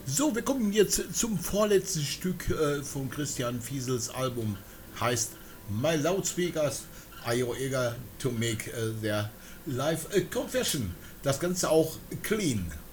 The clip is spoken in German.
So, wir kommen jetzt zum vorletzten Stück von Christian Fiesels Album. Heißt My Loudspeakers Are You Eager to Make Their Live Confession. Das Ganze auch clean.